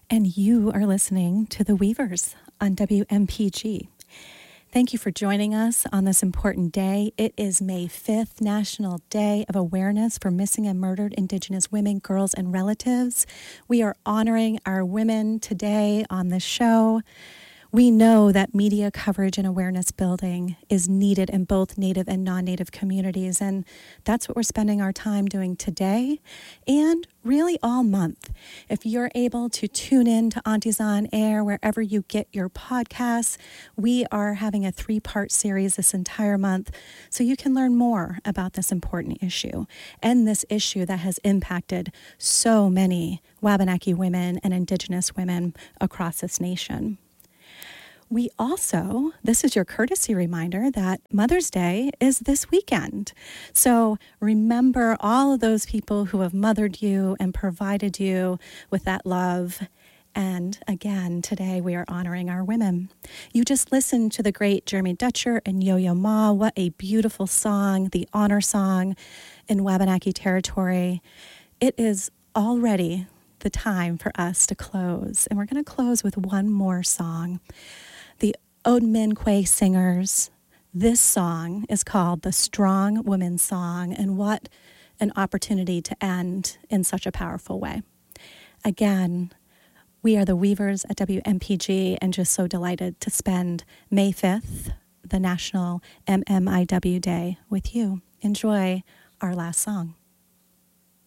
And you are listening to The Weavers on WMPG. Thank you for joining us on this important day. It is May 5th, National Day of Awareness for Missing and Murdered Indigenous Women, Girls, and Relatives. We are honoring our women today on this show. We know that media coverage and awareness building is needed in both Native and non-Native communities, and that's what we're spending our time doing today and really all month. If you're able to tune in to Aunties on Air wherever you get your podcasts, we are having a 3-part series this entire month so you can learn more about this important issue and this issue that has impacted so many Wabanaki women and Indigenous women across this nation. We also, this is your courtesy reminder that Mother's Day is this weekend. So remember all of those people who have mothered you and provided you with that love. And again, today we are honoring our women. You just listened to the great Jeremy Dutcher and Yo-Yo Ma. What a beautiful song, the honor song in Wabanaki territory. It is already the time for us to close. And we're going to close with one more song. The Odminquay Singers. This song is called the Strong Woman Song, and what an opportunity to end in such a powerful way. Again, we are the Weavers at WMPG and just so delighted to spend May 5th, the National MMIW Day, with you. Enjoy our last song.